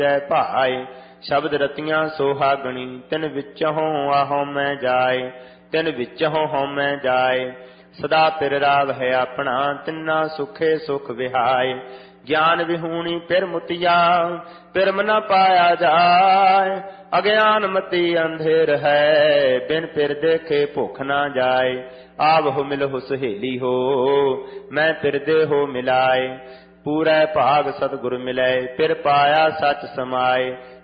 ਜੈ ਭਾਏ। ਸ਼ਬਦ ਰਤੀਆਂ ਸੋਹਾਗਣੀ ਤਿਨ ਵਿੱਚੋਂ ਆਹੋ ਮੈਂ ਜਾਏ, ਤਿਨ ਵਿੱਚੋਂ ਹਉਮੈ ਜਾਏ। ਸਦਾ ਪਿਰ ਰਾਵ ਹੈ ਆਪਣਾ ਤਿੰਨਾ ਸੁਖੇ ਸੁਖ ਵਿਹਾਏ। ਗਿਆਨ ਵਿਹੂਣੀ ਪਿਰ ਮੁਤੀਆ ਪਿਰਮ ਨ ਪਾਇਆ ਜਾਏ। ਅਗਿਆਨ ਮਤੀ ਅੰਧੇਰ ਹੈ ਬਿਨ ਪਿਰ ਦੇਖੇ ਭੁੱਖ ਨਾ ਜਾਏ। ਆਵਹੁ ਮਿਲਹੁ ਸਹੇਲੀ ਹੋ ਮੈਂ ਪਿਰਦੇ ਹੋ ਮਿਲਾਏ। ਪੂਰੈ ਭਾਗ ਸਤਿਗੁਰ ਮਿਲੈ ਪਿਰ ਪਾਇਆ ਸਚ ਸਮਾਏ।